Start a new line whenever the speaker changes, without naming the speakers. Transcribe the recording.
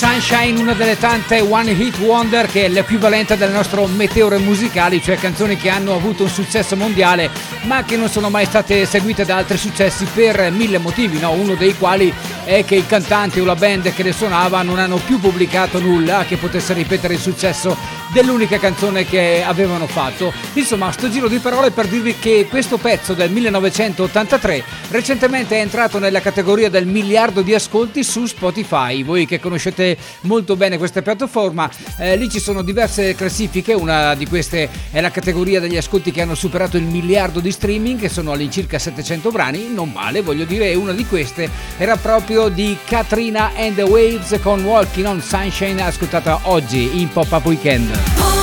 Sunshine, una delle tante One Hit Wonder che è l'equivalente delle nostre meteore musicali, cioè canzoni che hanno avuto un successo mondiale ma che non sono mai state seguite da altri successi per mille motivi, no? Uno dei quali è che il cantante o la band che le suonava non hanno più pubblicato nulla che potesse ripetere il successo dell'unica canzone che avevano fatto. Insomma, sto giro di parole per dirvi che questo pezzo del 1983 recentemente è entrato nella categoria del miliardo di ascolti su Spotify. Voi che conoscete molto bene questa piattaforma, lì ci sono diverse classifiche, una di queste è la categoria degli ascolti che hanno superato il miliardo di streaming, che sono all'incirca 700 brani, non male voglio dire, e una di queste era proprio di Katrina and the Waves con Walking on Sunshine, ascoltata oggi in Pop Up Weekend.